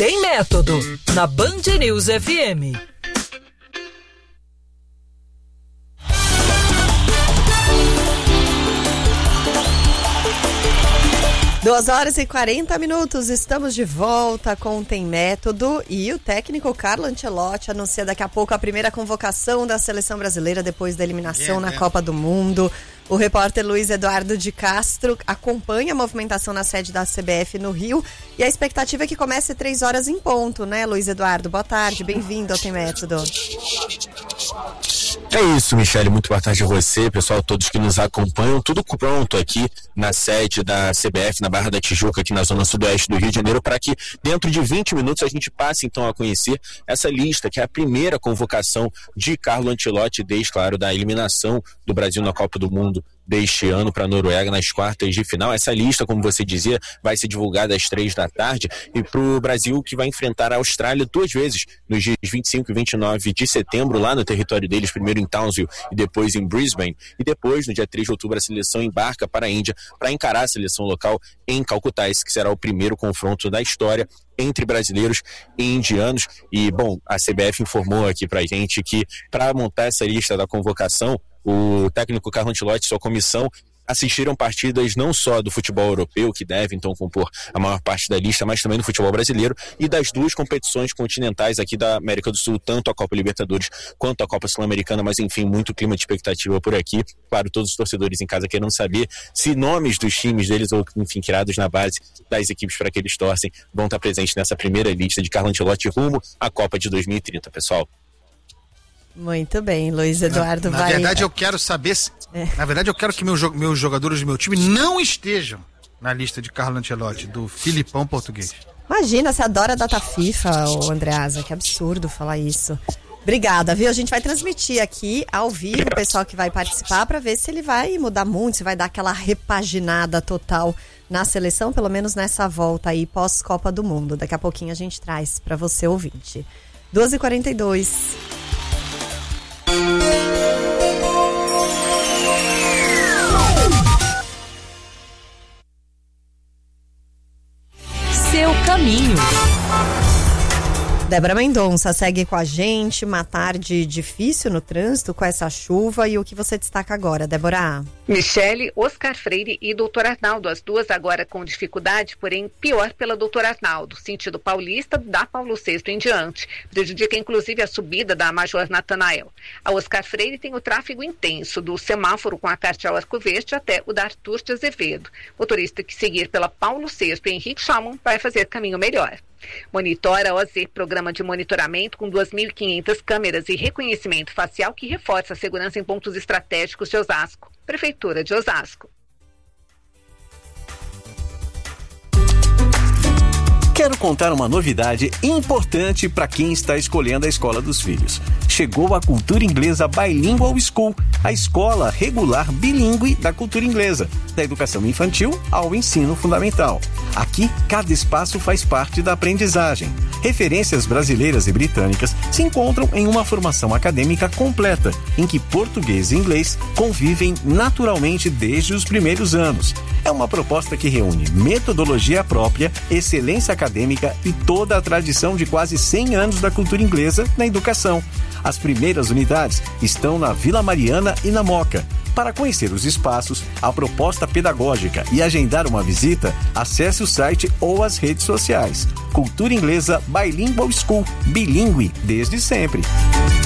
Tem Método, na Band News FM. Duas horas e 40 minutos, estamos de volta com Tem Método e o técnico Carlo Ancelotti anuncia daqui a pouco a primeira convocação da seleção brasileira depois da eliminação na Copa do Mundo. O repórter Luiz Eduardo de Castro acompanha a movimentação na sede da CBF no Rio e a expectativa é que comece 3 horas em ponto, né, Luiz Eduardo? Boa tarde, bem-vindo ao Tem Método. É isso, Michele, muito boa tarde a você, pessoal, todos que nos acompanham, tudo pronto aqui na sede da CBF, na Barra da Tijuca, aqui na zona sudoeste do Rio de Janeiro, para que dentro de 20 minutos a gente passe então a conhecer essa lista, que é a primeira convocação de Carlo Ancelotti desde, claro, da eliminação do Brasil na Copa do Mundo deste ano para a Noruega nas quartas de final. Essa lista, como você dizia, vai ser divulgada às 3 da tarde e para o Brasil, que vai enfrentar a Austrália 2 vezes, nos dias 25 e 29 de setembro, lá no território deles, primeiro em Townsville e depois em Brisbane, e depois, no dia 3 de outubro, a seleção embarca para a Índia para encarar a seleção local em Calcutá, esse que será o primeiro confronto da história entre brasileiros e indianos. E, bom, a CBF informou aqui pra gente que para montar essa lista da convocação, o técnico Carlo Ancelotti e sua comissão assistiram partidas não só do futebol europeu, que deve então compor a maior parte da lista, mas também do futebol brasileiro e das 2 competições continentais aqui da América do Sul, tanto a Copa Libertadores quanto a Copa Sul-Americana, mas enfim, muito clima de expectativa por aqui. Claro, todos os torcedores em casa querendo saber se nomes dos times deles, ou enfim, criados na base das equipes para que eles torcem, vão estar presentes nessa primeira lista de Carlo Ancelotti rumo à Copa de 2030, pessoal. Muito bem, Luiz Eduardo na verdade, eu quero saber na verdade, eu quero que meus jogadores do meu time não estejam na lista de Carlo Ancelotti, do Filipão português. Imagina, você adora a data FIFA, ô Andreasa, que absurdo falar isso. Obrigada, viu? A gente vai transmitir aqui ao vivo o pessoal que vai participar para ver se ele vai mudar muito, se vai dar aquela repaginada total na seleção, pelo menos nessa volta aí pós-Copa do Mundo. Daqui a pouquinho a gente traz para você, ouvinte. 2h42. Seu caminho. Débora Mendonça segue com a gente, uma tarde difícil no trânsito com essa chuva, e o que você destaca agora, Débora? Michele, Oscar Freire e Dr. Arnaldo, as duas agora com dificuldade, porém pior pela Dr. Arnaldo, sentido paulista, da Paulo VI em diante, prejudica inclusive a subida da Major Natanael. A Oscar Freire tem o tráfego intenso, do semáforo com a Cardeal Arco Verde até o da Arthur de Azevedo. Motorista que seguir pela Paulo VI e Henrique Schamann vai fazer caminho melhor. Monitora OZ, programa de monitoramento com 2.500 câmeras e reconhecimento facial que reforça a segurança em pontos estratégicos de Osasco. Prefeitura de Osasco. Quero contar uma novidade importante para quem está escolhendo a escola dos filhos. Chegou a Cultura Inglesa Bilingual School, a escola regular bilíngue da cultura inglesa, da educação infantil ao ensino fundamental. Aqui, cada espaço faz parte da aprendizagem. Referências brasileiras e britânicas se encontram em uma formação acadêmica completa, em que português e inglês convivem naturalmente desde os primeiros anos. É uma proposta que reúne metodologia própria, excelência acadêmica e toda a tradição de quase 100 anos da cultura inglesa na educação. As primeiras unidades estão na Vila Mariana e na Moca. Para conhecer os espaços, a proposta pedagógica e agendar uma visita, acesse o site ou as redes sociais. Cultura Inglesa Bilingual School, bilíngue desde sempre.